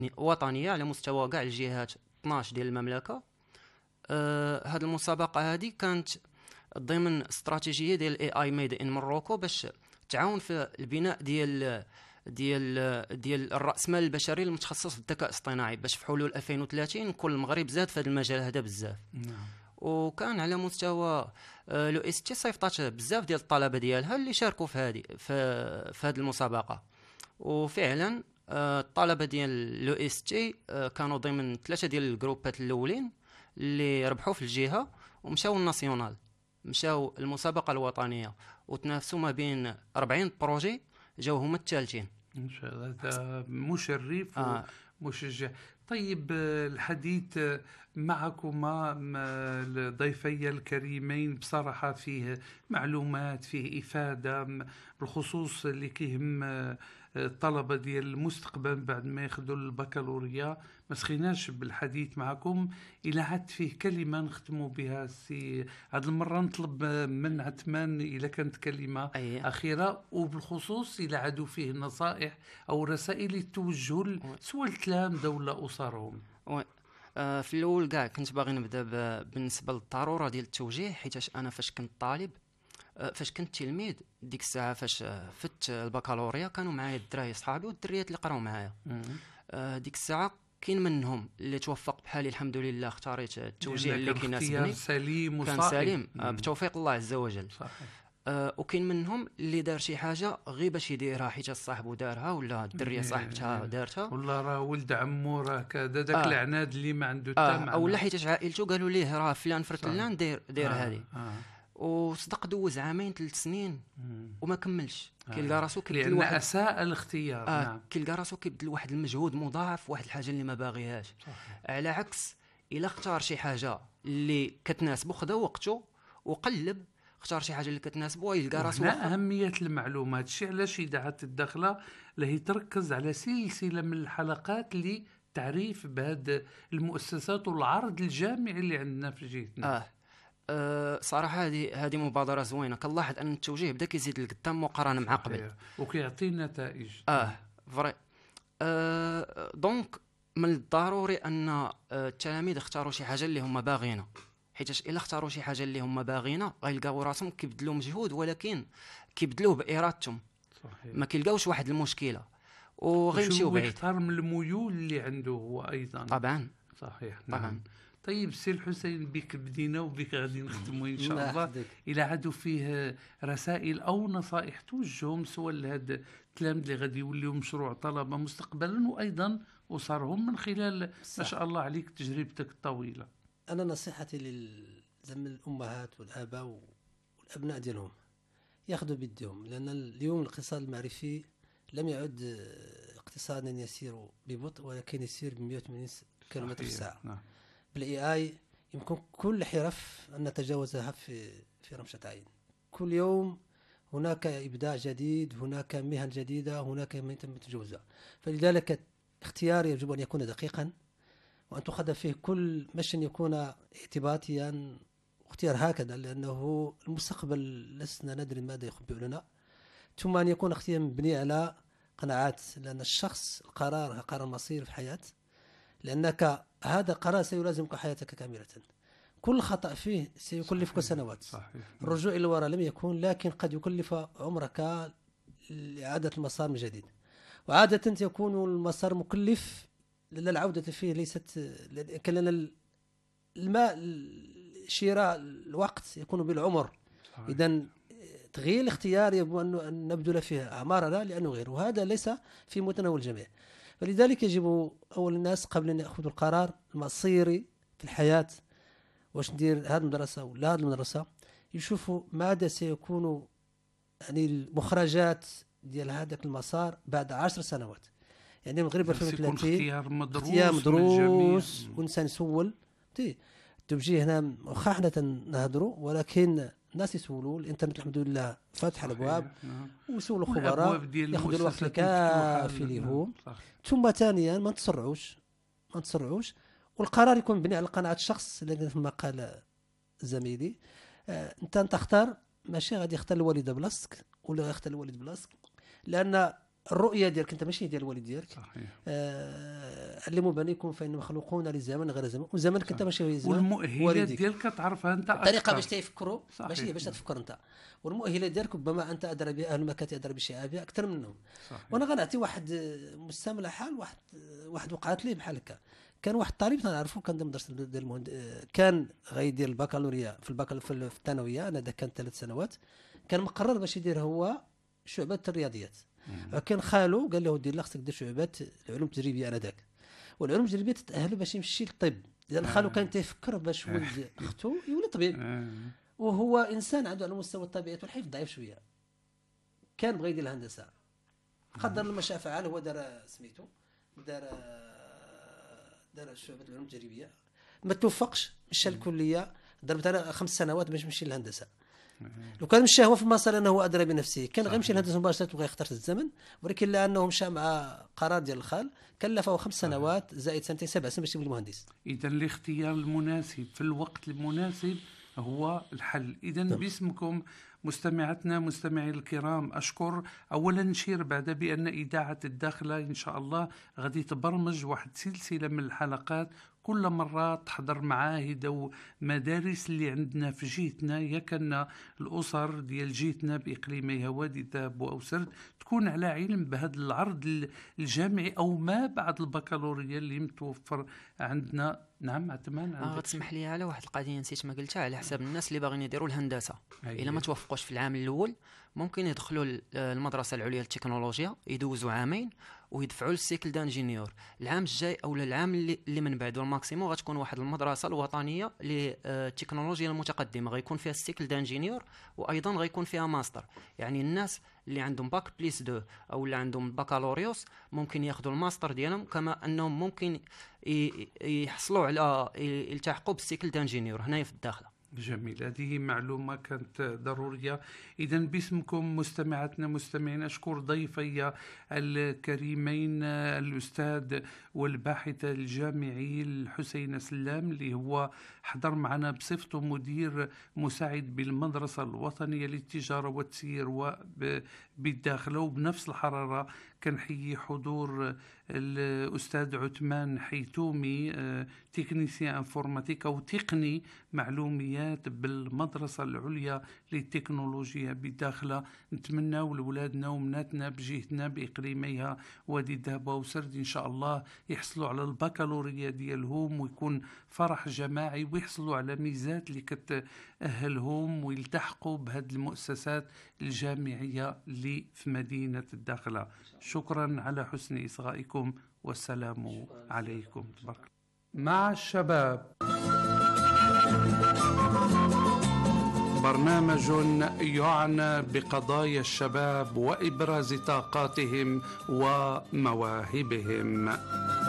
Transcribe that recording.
وطنيه على مستوى كاع الجهات 12 ديال المملكه. هذه المسابقه هذه كانت ضمن استراتيجيه ديال الاي اي ميد ان موروكو باش تعاون في البناء ديال الرأسمال البشري المتخصص في الذكاء الاصطناعي، باش في حلول 2030 يكون المغرب زاد في هذا المجال هذا بزاف. وكان على مستوى لو اس تي صيفطات بزاف ديال الطلبه ديالها اللي شاركوا في هذه المسابقه. وفعلا الطلبه ديال لو اس تي كانوا ضمن 3 ديال الجروبات الاولين اللي ربحوا في الجهه ومشاو الناسيونال، مشاو المسابقه الوطنيه، وتنافسوا ما بين 40 بروجي، جاو هما الثالثين. ان شاء الله. هذا مشرف ومشجع. طيب الحديث معكما ضيفي الكريمين بصراحة فيه معلومات، فيه إفادة بالخصوص اللي كيهم الطلبة ديال المستقبل بعد ما ياخذوا البكالوريا. ما سخيناش بالحديث معكم إلا عاد فيه كلمة نختموا بها سي هذه المرة. نطلب من عثمان إلا كانت كلمة أخيرة، وبالخصوص إلا عادوا فيه نصائح أو رسائل توجه سواء التلامذة ولا أسرهم. في الاول كاع كنت باغي نبدا بالنسبه للضروره ديال التوجيه، حيت انا فاش كنت طالب، فاش كنت تلميذ ديك الساعه، فاش فت البكالوريا كانوا معايا الدراري صحابي والدريات اللي قراو معايا. ديك الساعه كاين منهم اللي توفق بحالي الحمد لله، اختاريت التوجيه اللي كيناسبني، سليم كان سليم بتوفيق الله عز وجل. صحيح. وكاين منهم اللي دار شي حاجه غير باش يديرها حيت صاحبو دارها ولا الدريه صاحبتها دارتها، ولا راه ولد عمو راه كذا، داك العناد اللي ما عنده حتى معنى، او لا حيت عائلته قالوا ليه راه فلان فرتلان دير هذه. وصدق دوز 2 3 سنين وما كملش، كيلقى راسو كيبدل واحد، لان اساء الاختيار. نعم. كيلقى راسو كيبدل واحد المجهود مضاعف واحد الحاجه اللي ما باغيهاش. على عكس الا اختار شي حاجه اللي كتناسبو، خدا وقته وقلب، اختار شي حاجه اللي كتناسبو، يلقى راسو. اهميه المعلومات شي علاش اذاعه الداخله اللي تركز على سلسله من الحلقات اللي تعريف بهذه المؤسسات والعرض الجامعي اللي عندنا في جهتنا. صراحه هذه مبادره زوينه. كنلاحظ ان التوجيه بدا كيزيد لقدام مقارنه مع قبل، وكيعطي نتائج. فري. دونك من الضروري ان التلاميذ يختاروا شي حاجه اللي هما باغينها، حيت الا اختاروا شي حاجه اللي هما باغينها غيلقاو راسهم كيبذلوا مجهود، ولكن كيبذلوه بارادتهم. صحيح. ما كيلقاوش واحد المشكله وغيمشيو بعيد. يختار من الميول اللي عنده هو ايضا. طبعا. صحيح. نعم. طبعا. طيب سي الحسين، بك بدينا وبك غادي نختموا ان شاء الله. الى عادوا فيه رسائل او نصائح توجههم سواء لهاد التلاميذ اللي غادي يوليو مشروع طلبه مستقبلا، وايضا اسرهم من خلال ما شاء الله عليك تجربتك الطويله. انا نصيحتي لزم الامهات والاباء والابناء ديالهم ياخذوا بيدهم، لان اليوم الاقتصاد المعرفي لم يعد اقتصادا يسير ببطء، ولكن يسير ب 180 كم في الساعه. نعم. بالاي اي يمكن كل حرف ان نتجاوزها في رمشة عين. كل يوم هناك ابداع جديد، هناك مهن جديده، هناك ما يتم تجاوزها. فلذلك اختيار يجب ان يكون دقيقا، وان تؤخذ فيه كل مشي يكون اعتباطيا، اختيار هكذا، لانه المستقبل لسنا ندري ماذا يخبئ لنا. ثم ان يكون اختيار مبني على قناعات، لان الشخص القرار قرار مصير في الحياه، لأنك هذا قرار سيلازمك حياتك كاملة. كل خطأ فيه سيكلفك سنوات. صحيح. الرجوع إلى الوراء لم يكون، لكن قد يكلف عمرك لإعادة المسار من جديد. وعادة يكون المسار مكلف، لأن العودة فيه ليست كلنا الماء شراء الوقت يكون بالعمر. إذن تغيير الاختيار يجب أن نبذل فيه أعمارنا لأنه غير، وهذا ليس في متناول الجميع. فلذلك يجب أول الناس قبل أن يأخذوا القرار المصيري في الحياة، واش ندير هذه المدرسة ولا هذه المدرسة، يشوفوا ماذا سيكون يعني المخرجات ديال هذاك المسار بعد 10 سنوات. يعني المغرب 2030 اختيار مدروس والإنسان يسول. التوجيه هنا واخا حنا تنهضروا، ولكن الناس يسولوا. الانترنت الحمد لله فاتح الابواب، ويسولوا خبراء ياخذوا الوقت الكافي لهم. ثم ثانيا ما نتسرعوش، والقرار يكون مبني على قناعه الشخص. لكن كما قال زميلي، انت تختار، ماشي غادي يختار الوالده بلاصتك ولا يختار الوالد بلاصتك، لان الرؤيه ديالك انت ماشي ديال الوالد ديالك. صحيح. علموا بنيكم فان مخلوقون لزمن غير زمن، وزمنك انت ماشي زمن والمؤهلات ديالك تعرفها انت اكثر، الطريقه باش تيفكروا ماشي باش تفكر انت، والمؤهلات ديالك ربما انت ادرى بها، اهل المكان ادرى بشعابها اكثر منهم. صحيح. وانا غنعطي واحد مستملحه واحد وقعت لي بحال هكا. كان واحد الطالب تنعرفو كان مدرسه ديال كان غيدير البكالوريا في الثانويه، انا دا كان 3 سنوات، كان مقرر باش يدير هو شعبة الرياضيات. كان خالو قال له دير لا خصك دير شعبة العلوم التجريبيه انذاك، والعلوم التجريبيه تتاهل باش يمشي للطب، لان خالو كان تيفكر باش ولد اختو يولي طبيب، وهو انسان عنده على مستوى الطبيعه والحفظ ضعيف شويه، كان بغى يدير الهندسه، قدر لما شاء فعل، هو دار سميتو دار شعبة العلوم التجريبيه، ما توفقش، مشى الكليه، ضربت انا 5 سنوات باش نمشي للهندسه. لو كان مشى هو في المسار انه هو ادرى بنفسه كان غيمشي للهندسه مباشره وغيختار الزمن، ولكن لانه مشى مع قرار ديال الخال كلفه 5 سنوات زائد 2 7 سنين باش يولي مهندس. اذا الاختيار المناسب في الوقت المناسب هو الحل. اذا باسمكم مستمعتنا مستمعي الكرام، أشكر أولا نشير بعد بأن إذاعة الداخلة إن شاء الله غادي تبرمج واحد سلسلة من الحلقات كل مرة تحضر معاهد ومدارس اللي عندنا في جهتنا، يكن الأسر ديال جهتنا بإقليميها وادي الذهب وأوسرد تكون على علم بهذا العرض الجامعي أو ما بعد البكالوريا اللي متوفر عندنا. نعم عثمان غتسمح لي على واحد القضيه نسيت ما قلتها، على حساب الناس اللي باغيين يديروا الهندسه الا ما توفقوش في العام الاول ممكن يدخلوا المدرسه العليا للتكنولوجيا، يدوزوا عامين ويدفعوا للسيكل دانجينيور. العام الجاي او العام اللي من بعده الماكسيموم غتكون واحد المدرسه الوطنيه للتكنولوجيا المتقدمه غيكون فيها السيكل دانجينيور وايضا غيكون فيها ماستر. يعني الناس اللي عندهم باك بليس 2 او اللي عندهم بكالوريوس ممكن ياخذوا الماستر ديالهم، كما انهم ممكن يحصلوا على يلتحقوا بالسيكل دانجينيور هنايا في الداخله. جميل، هذه معلومة كانت ضرورية. إذا باسمكم مستمعتنا مستمعين أشكر ضيفي الكريمين الأستاذ والباحث الجامعي الحسين سلام اللي هو حضر معنا بصفته مدير مساعد بالمدرسة الوطنية للتجارة والتسيير وبالداخلة، وبنفس الحرارة كنحيي حضور الأستاذ عثمان حيتومي تكنيسيان انفورماتيك أو تقني معلوميات بالمدرسة العليا للتكنولوجيا بالداخلة. نتمنى لولادنا ومناتنا بجهتنا بإقليميها وادي الذهب وسرد إن شاء الله يحصلوا على البكالوريا ديالهم ويكون فرح جماعي ويحصلوا على ميزات اللي كتأهلهم ويلتحقوا بهذه المؤسسات الجامعية اللي في مدينة الداخلة. شكرا على حسن إصغائكم والسلام عليكم. تبارك مع الشباب، برنامج يعنى بقضايا الشباب وإبراز طاقاتهم ومواهبهم.